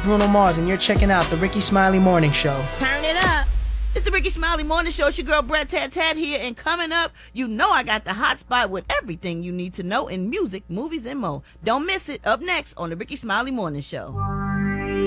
Bruno Mars, and you're checking out the Ricky Smiley Morning Show. Turn it up. It's the Ricky Smiley Morning Show. It's your girl, Brett Tat Tat here. And coming up, you know I got the hot spot with everything you need to know in music, movies, and more. Don't miss it. Up next on the Ricky Smiley Morning Show.